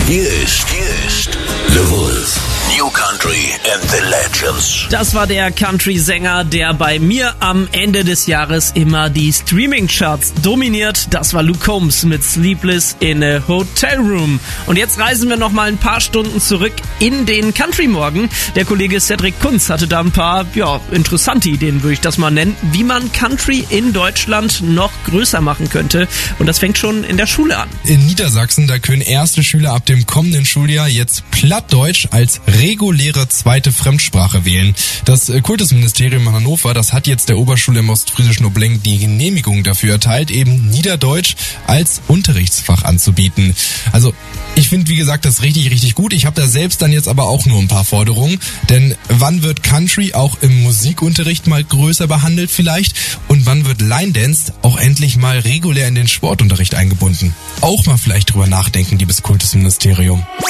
Hier ist The Wolf. New Country and the Legends. Das war der Country-Sänger, der bei mir am Ende des Jahres immer die Streaming-Charts dominiert. Das war Luke Combs mit Sleepless in a Hotel Room. Und jetzt reisen wir noch mal ein paar Stunden zurück in den Country-Morgen. Der Kollege Cedric Kunz hatte da ein paar, interessante Ideen, würde ich das mal nennen, wie man Country in Deutschland noch größer machen könnte. Und das fängt schon in der Schule an. In Niedersachsen, da können erste Schüler ab dem kommenden Schuljahr jetzt Plattdeutsch als reguläre zweite Fremdsprache wählen. Das Kultusministerium in Hannover, das hat jetzt der Oberschule im ostfriesischen Obleng die Genehmigung dafür erteilt, eben Niederdeutsch als Unterrichtsfach anzubieten. Also ich finde, wie gesagt, das richtig, richtig gut. Ich habe da selbst dann jetzt aber auch nur ein paar Forderungen. Denn wann wird Country auch im Musikunterricht mal größer behandelt vielleicht? Und wann wird Line Dance auch endlich mal regulär in den Sportunterricht eingebunden? Auch mal vielleicht drüber nachdenken, liebes Kultusministerium.